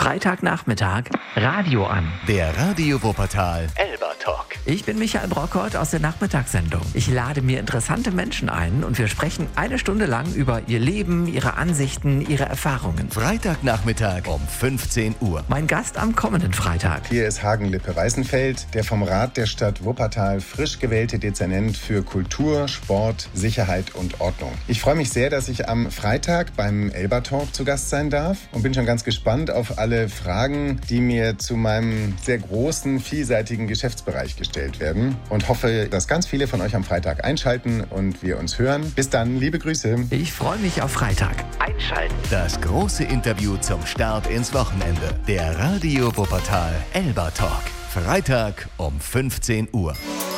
Freitagnachmittag Radio an. Der Radio Wuppertal Elba Talk. Ich bin Michael Brockert aus der Nachmittagssendung. Ich lade mir interessante Menschen ein und wir sprechen eine Stunde lang über ihr Leben, ihre Ansichten, ihre Erfahrungen. Freitagnachmittag um 15 Uhr. Mein Gast am kommenden Freitag. Hier ist Hagen Lippe-Weißenfeld, der vom Rat der Stadt Wuppertal frisch gewählte Dezernent für Kultur, Sport, Sicherheit und Ordnung. Ich freue mich sehr, dass ich am Freitag beim Elba Talk zu Gast sein darf und bin schon ganz gespannt auf alle Fragen, die mir zu meinem sehr großen, vielseitigen Geschäftsbereich gestellt werden und hoffe, dass ganz viele von euch am Freitag einschalten und wir uns hören. Bis dann, liebe Grüße. Ich freue mich auf Freitag. Einschalten. Das große Interview zum Start ins Wochenende. Der Radio Wuppertal Elba Talk. Freitag um 15 Uhr.